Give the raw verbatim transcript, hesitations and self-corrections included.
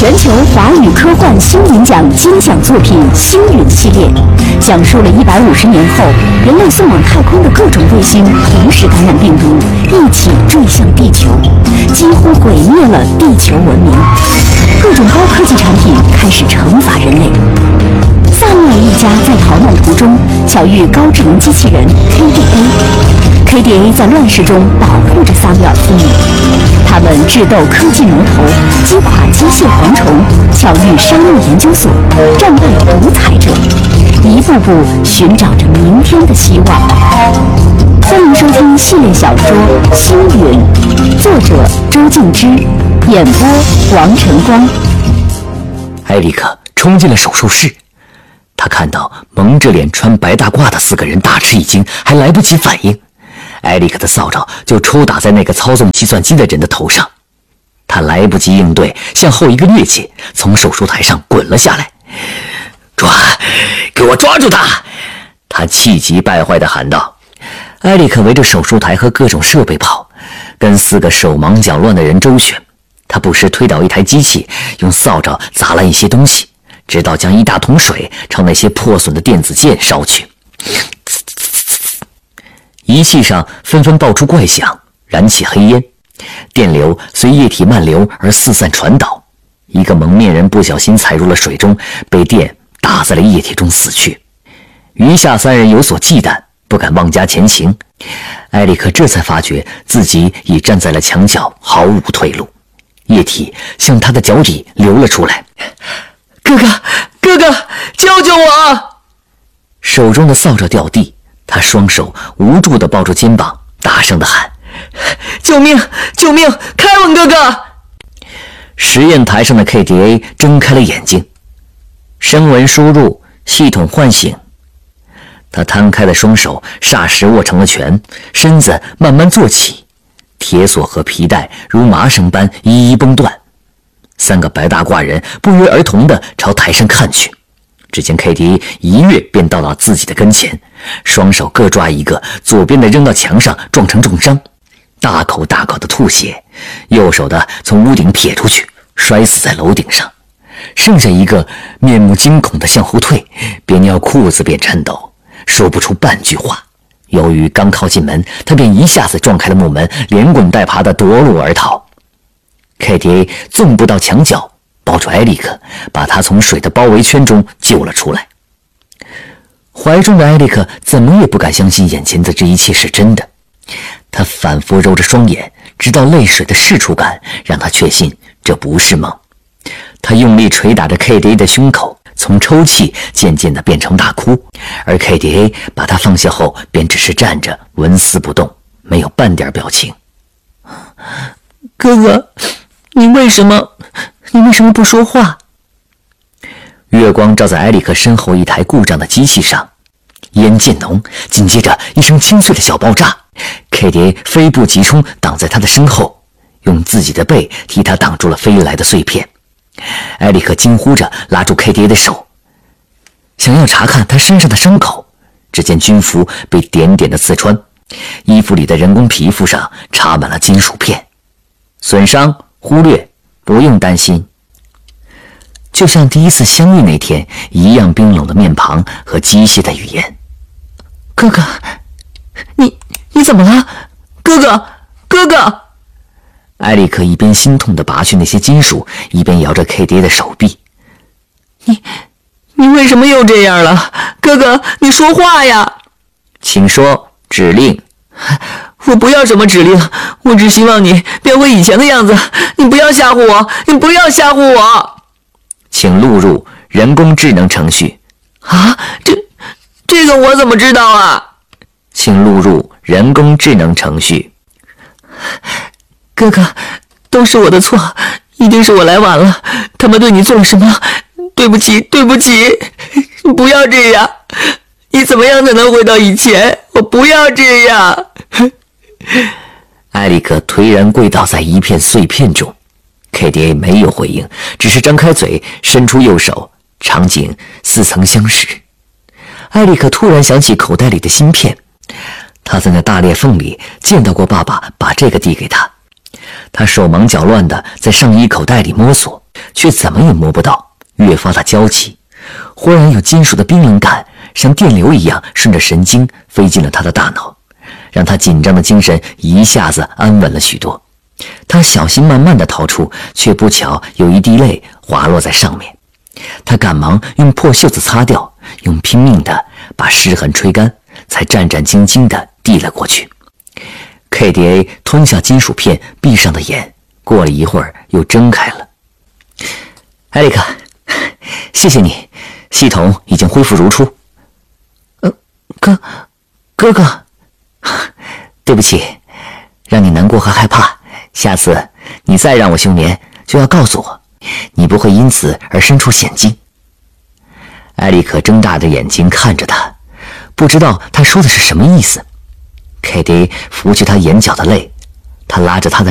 全球华语科幻星云奖金奖作品《星云》系列，讲述了一百五十年后人类送往太空的各种卫星同时感染病毒，一起坠向地球，几乎毁灭了地球文明。各种高科技产品开始惩罚人类。萨缪尔一家在逃难途中巧遇高智能机器人 K D A，K D A 在乱世中保护着萨缪尔父母。他们智斗科技魔头，击垮机械蝗虫，巧遇生物研究所，战败独裁者，一步步寻找着明天的希望。欢迎收听系列小说《星云》，作者周静之，演播王晨光。 艾利克冲进了手术室，他看到蒙着脸穿白大褂的四个人，大吃一惊，还来不及反应，艾利克的扫帚就抽打在那个操纵计算机的人的头上。他来不及应对，向后一个趔趄，从手术台上滚了下来。抓！给我抓住他！他气急败坏地喊道。艾利克围着手术台和各种设备跑，跟四个手忙脚乱的人周旋。他不时推倒一台机器，用扫帚砸烂一些东西，直到将一大桶水朝那些破损的电子键烧去。仪器上纷纷爆出怪响，燃起黑烟，电流随液体漫流而四散传导。一个蒙面人不小心踩入了水中，被电打在了液体中死去。余下三人有所忌惮，不敢妄加前行。艾利克这才发觉自己已站在了墙角，毫无退路。液体向他的脚底流了出来。哥哥，哥哥，救救我！手中的扫帚掉地，他双手无助地抱住肩膀，大声地喊：救命！救命！凯文哥哥！实验台上的 K D A 睁开了眼睛，声纹输入，系统唤醒。他摊开的双手霎时握成了拳，身子慢慢坐起，铁锁和皮带如麻绳般一一崩断。三个白大褂人不约而同地朝台上看去，只见 K D A 一跃便到了自己的跟前，双手各抓一个，左边的扔到墙上撞成重伤，大口大口的吐血，右手的从屋顶撇出去，摔死在楼顶上。剩下一个面目惊恐地向后退，边尿裤子边颤抖，说不出半句话。由于刚靠近门，他便一下子撞开了木门，连滚带爬地夺路而逃。K D A 纵步到墙角，抱住艾利克，把他从水的包围圈中救了出来。怀中的艾利克怎么也不敢相信眼前的这一切是真的，他反复揉着双眼，直到泪水的释出感让他确信这不是梦。他用力捶打着 K D A 的胸口，从抽泣渐渐地变成大哭，而 K D A 把他放下后便只是站着纹丝不动，没有半点表情。哥哥，你为什么你为什么不说话？月光照在艾利克身后一台故障的机器上，烟渐浓，紧接着一声清脆的小爆炸。 K D A 飞步急冲，挡在他的身后，用自己的背替他挡住了飞来的碎片。艾利克惊呼着拉住 K D A 的手，想要查看他身上的伤口。只见军服被点点的刺穿，衣服里的人工皮肤上插满了金属片。损伤忽略，不用担心。就像第一次相遇那天一样冰冷的面庞和机械的语言。哥哥，你你怎么了？哥哥，哥哥！艾利克一边心痛地拔去那些金属，一边摇着 K D A 的手臂。你你为什么又这样了？哥哥，你说话呀！请说，指令。我不要什么指令，我只希望你变回以前的样子。你不要吓唬我，你不要吓唬我。请录入人工智能程序。啊，这这个我怎么知道啊？请录入人工智能程序。哥哥，都是我的错，一定是我来晚了。他们对你做了什么？对不起，对不起，你不要这样。你怎么样才能回到以前？我不要这样。艾利克颓然跪倒在一片碎片中。 K D A 没有回应，只是张开嘴伸出右手，场景似曾相识。艾利克突然想起口袋里的芯片，他在那大裂缝里见到过爸爸把这个递给他。他手忙脚乱地在上衣口袋里摸索， 却怎么也摸不到，越发的焦急。忽然有金属的冰冷感像电流一样顺着神经飞进了他的大脑，让他紧张的精神一下子安稳了许多。他小心慢慢地逃出，却不巧有一滴泪滑落在上面。他赶忙用破袖子擦掉，用拼命地把湿痕吹干，才战战兢兢地递了过去。K D A 吞下金属片，闭上的眼，过了一会儿又睁开了。艾利克，谢谢你，系统已经恢复如初。呃，哥，哥哥，对不起，让你难过和害怕。下次你再让我休眠，就要告诉我，你不会因此而身处险境。艾利克睁大着眼睛看着他，不知道他说的是什么意思。K D A 拂去他眼角的泪，他拉着他的